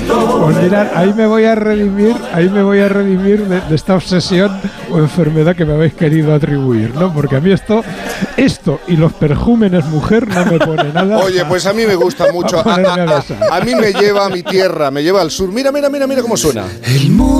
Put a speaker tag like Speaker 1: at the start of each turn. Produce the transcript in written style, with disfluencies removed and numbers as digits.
Speaker 1: Pues mirad, ahí me voy a redimir de esta obsesión o enfermedad que me habéis querido atribuir, ¿no? Porque a mí esto y los perjúmenes mujer no me pone nada.
Speaker 2: Oye, pues a mí me gusta mucho. A mí me lleva a mi tierra, me lleva al sur. Mira cómo suena.
Speaker 3: El mundo